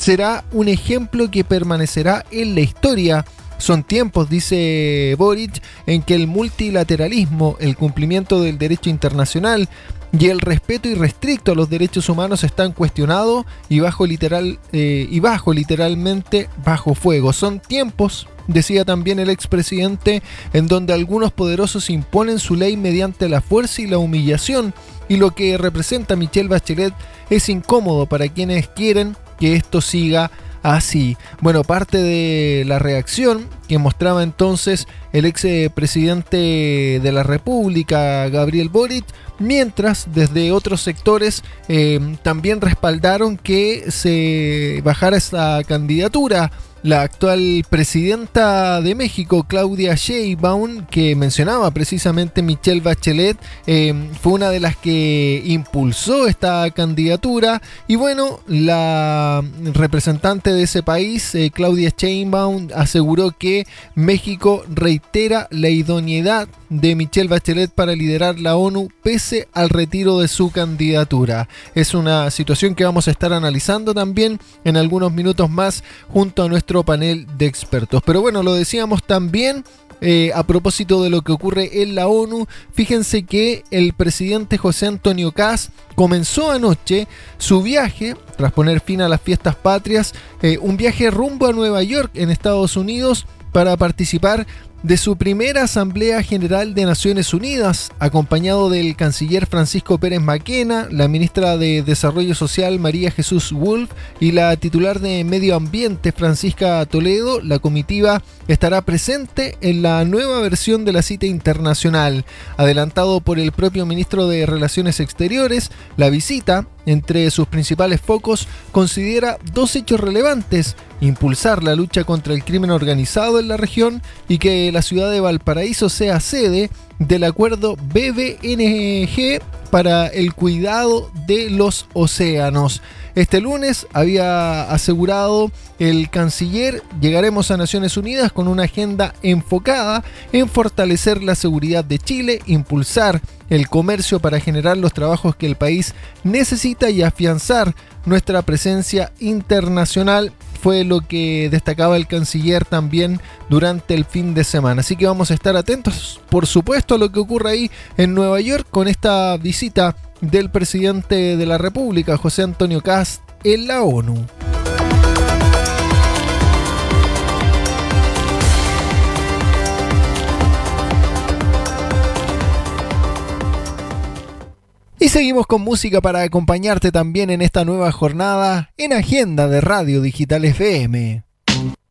será un ejemplo que permanecerá en la historia. Son tiempos, dice Boric, en que el multilateralismo, el cumplimiento del derecho internacional y el respeto irrestricto a los derechos humanos están cuestionados y literalmente bajo fuego. Son tiempos, decía también el expresidente, en donde algunos poderosos imponen su ley mediante la fuerza y la humillación, y lo que representa Michelle Bachelet es incómodo para quienes quieren que esto siga así. Bueno, parte de la reacción que mostraba entonces el expresidente de la República, Gabriel Boric, mientras desde otros sectores también respaldaron que se bajara esta candidatura. La actual presidenta de México, Claudia Sheinbaum, que mencionaba precisamente Michelle Bachelet, fue una de las que impulsó esta candidatura. Y bueno, la representante de ese país, Claudia Sheinbaum, aseguró que México reitera la idoneidad de Michelle Bachelet para liderar la ONU pese al retiro de su candidatura. Es una situación que vamos a estar analizando también en algunos minutos más junto a nuestro panel de expertos. Pero bueno, lo decíamos también a propósito de lo que ocurre en la ONU. Fíjense que el presidente José Antonio Kast comenzó anoche su viaje, tras poner fin a las fiestas patrias, un viaje rumbo a Nueva York en Estados Unidos para participar de su primera Asamblea General de Naciones Unidas, acompañado del canciller Francisco Pérez Maquena, la ministra de Desarrollo Social María Jesús Wolf y la titular de Medio Ambiente Francisca Toledo. La comitiva estará presente en la nueva versión de la cita internacional. Adelantado por el propio ministro de Relaciones Exteriores, la visita, entre sus principales focos, considera dos hechos relevantes: impulsar la lucha contra el crimen organizado en la región y que la ciudad de Valparaíso sea sede del acuerdo BBNG para el cuidado de los océanos. Este lunes había asegurado el canciller: llegaremos a Naciones Unidas con una agenda enfocada en fortalecer la seguridad de Chile, impulsar el comercio para generar los trabajos que el país necesita y afianzar nuestra presencia internacional. Fue lo que destacaba el canciller también durante el fin de semana. Así que vamos a estar atentos, por supuesto, a lo que ocurre ahí en Nueva York con esta visita del presidente de la República, José Antonio Kast, en la ONU. Y seguimos con música para acompañarte también en esta nueva jornada en Agenda de Radio Digital FM.